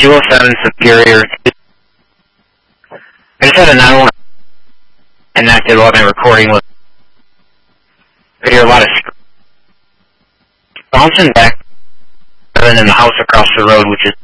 207 Superior. I just had a 911 connected while my recording was. I hear a lot of bouncing back, other than the house across the road, which is